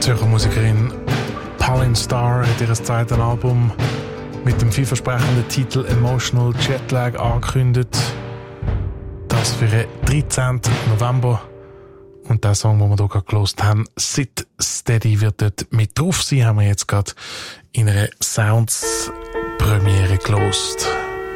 Zürcher Musikerin Pauline Starr hat ihr zweites Album mit dem vielversprechenden Titel Emotional Jetlag angekündigt. Das für den 13. November. Und der Song, den wir hier gerade gehört haben, Sit Steady, wird dort mit drauf sein, haben wir jetzt gerade in einer Sounds-Premiere gehört.